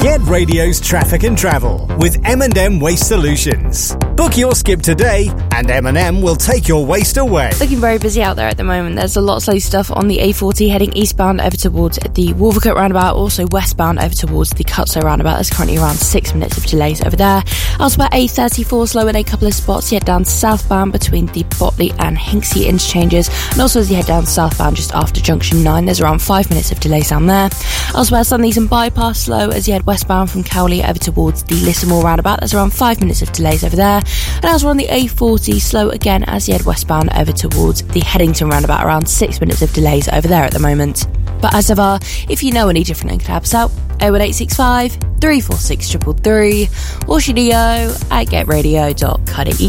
Get Radio's traffic and travel with M&M Waste Solutions. Book your skip today and M&M will take your waste away. Looking very busy out there at the moment. There's a lot of slow stuff on the A40 heading eastbound over towards the Wolvercote roundabout, also westbound over towards the Cutstow roundabout. There's currently around 6 minutes of delays over there. Elsewhere, A34 slow in a couple of spots. You head down southbound between the Botley and Hinksey interchanges, and also as you head down southbound just after junction 9, there's around 5 minutes of delays down there. Elsewhere, Sunleason bypass slow as you head westbound from Cowley over towards the Lissamore roundabout. There's around 5 minutes of delays over there. And elsewhere on the A40 slow again as you head westbound over towards the Headington roundabout, around 6 minutes of delays over there at the moment. But as ever, if you know any different and can help us out, 01865 346 333 or studio at getradio.co.uk.